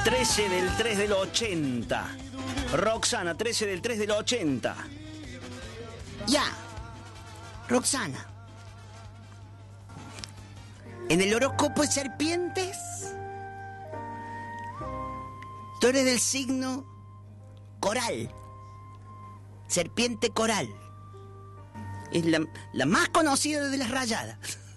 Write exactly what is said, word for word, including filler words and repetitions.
trece del tres del ochenta. Roxana, trece del tres del ochenta. Ya. Roxana. En el horóscopo de serpientes, tú eres del signo coral. Serpiente coral. Es la, la más conocida de las rayadas.